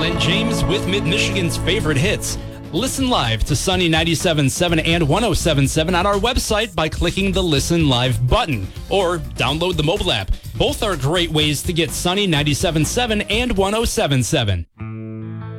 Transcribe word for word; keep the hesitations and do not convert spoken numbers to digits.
Clint James with Mid-Michigan's favorite hits. Listen live to Sunny ninety-seven point seven and one oh seven point seven on our website by clicking the Listen Live button or download the mobile app. Both are great ways to get Sunny ninety-seven point seven and one oh seven point seven.